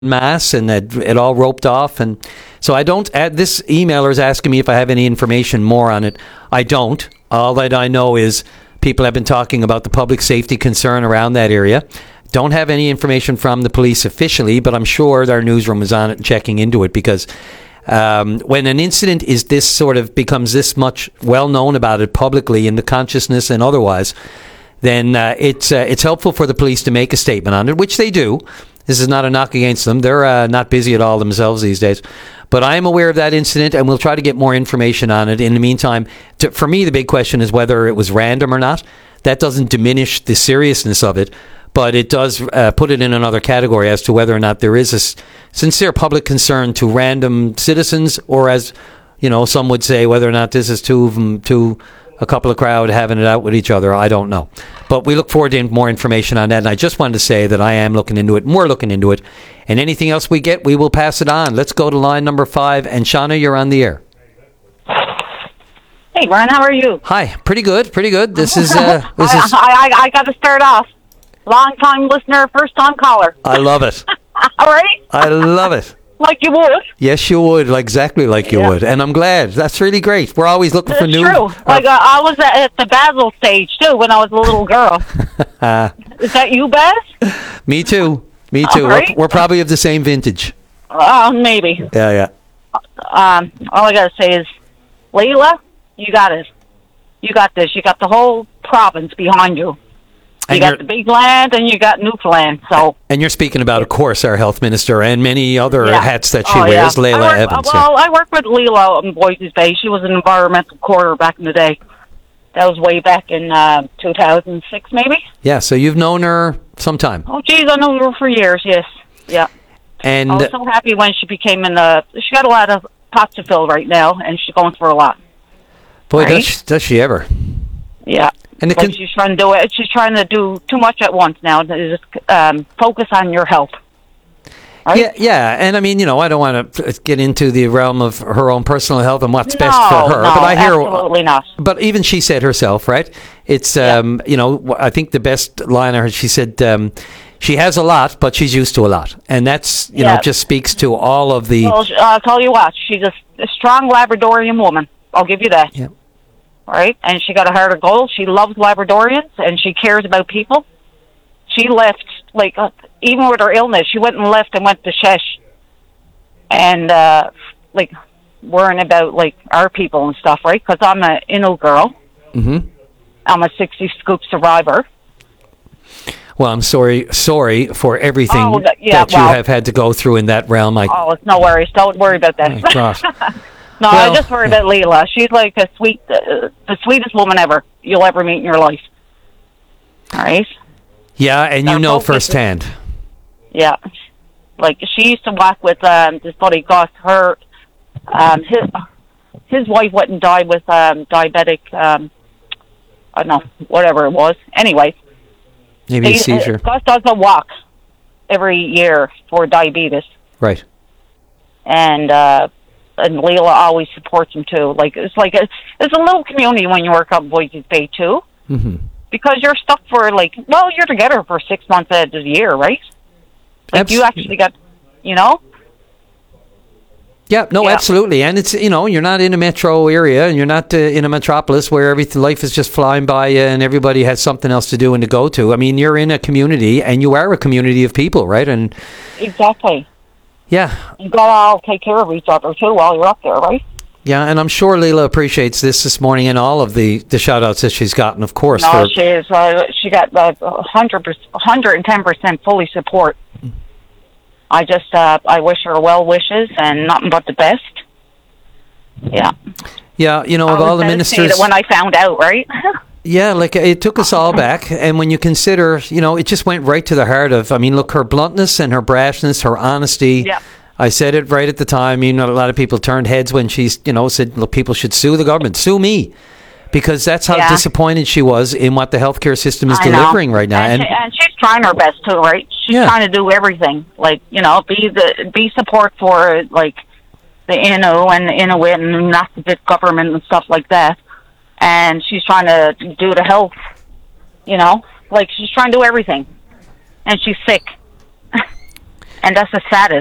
mass, and it all roped off. And so I don't. This emailer is asking me if I have any information more on it. I don't. All that I know is people have been talking about the public safety concern around that area. Don't have any information from the police officially, but I'm sure our newsroom is on it and checking into it, because when an incident is this sort of becomes this much well known about it publicly in the consciousness and otherwise, then it's helpful for the police to make a statement on it, which they do. This is not a knock against them. They're not busy at all themselves these days. But I am aware of that incident, and we'll try to get more information on it. In the meantime, for me, the big question is whether it was random or not. That doesn't diminish the seriousness of it, but it does put it in another category as to whether or not there is a sincere public concern to random citizens, or, as you know, some would say, whether or not this is two a couple of crowd having it out with each other. I don't know. But we look forward to more information on that. And I just wanted to say that I am looking into it, and we're looking into it. And anything else we get, we will pass it on. Let's go to line number 5. And Shauna, you're on the air. Hey, Ron, how are you? Hi. Pretty good. Pretty good. This is... I got to start off. Long-time listener, first-time caller. I love it. All right? I love it. Like you would. Yes, you would. Exactly like you would. And I'm glad. That's really great. We're always looking for new... True. I was at the Basel stage, too, when I was a little girl. Is that you, Baz? Me too. Me too. Right? We're probably of the same vintage. Maybe. Yeah. All I got to say is, Leila, you got it. You got this. You got the whole province behind you. You got the big land, and you got Newfoundland. So, and you're speaking about, of course, our health minister and many other hats that she wears, Leila Evans. I worked with Leila in Boise's Bay. She was an environmental quarter back in the day. That was way back in 2006, maybe. Yeah, so you've known her some time. Oh, geez, I know her for years. Yes, yeah. And I was so happy when she became she got a lot of pots to fill right now, and she's going for a lot. Boy, right? does she ever? Yeah. And she's trying to do it. She's trying to do too much at once now. Just focus on your health. Right? Yeah, and I mean, I don't want to get into the realm of her own personal health and what's best for her. No, but I hear absolutely not. But even she said herself, right? It's I think the best line I heard, she said, she has a lot, but she's used to a lot, and that's just speaks to all of the. Well, I'll tell you what, she's a strong Labradorian woman. I'll give you that. Yeah. Right? And she got a heart of gold. She loves Labradorians, and she cares about people. She left, even with her illness, she went to Shesh and, worrying about, our people and stuff, right? Because I'm an Innu girl. Mm-hmm. I'm a 60 scoop survivor. Well, I'm sorry for everything that you have had to go through in that realm. It's no worries. Don't worry about that. No, I just worry about Leila. She's like the sweetest woman you'll ever meet in your life. All right? Yeah, and you know firsthand. Yeah. She used to walk with this buddy Gus. His wife went and died with diabetic, I don't know, whatever it was. Anyway. Maybe a seizure. Gus does a walk every year for diabetes. Right. And Leila always supports him too. It's a little community when you work up Boise's Bay too, because you're stuck for you're together for 6 months out of the year, right? You actually got, Yeah, absolutely, and it's you're not in a metro area, and you're not in a metropolis where life is just flying by you, and everybody has something else to do and to go to. I mean, you're in a community, and you are a community of people, right? And exactly. Yeah. You got to all take care of each other, too, while you're up there, right? Yeah, and I'm sure Leila appreciates this morning and all of the shout-outs that she's gotten, of course. No, she is. She got 110% fully support. I just, I wish her well wishes and nothing but the best. Yeah. Yeah, of all the ministers... when I found out, right? Yeah, it took us all back, and when you consider, it just went right to the heart of, look, her bluntness and her brashness, her honesty. Yeah. I said it right at the time. A lot of people turned heads when she, said, look, people should sue the government, sue me, because that's how disappointed she was in what the healthcare system is delivering right now. And she's trying her best too, right? She's trying to do everything, be support for the Innu and the Inuit and not the big government and stuff like that. And she's trying to do the health, she's trying to do everything. And she's sick. And that's the saddest.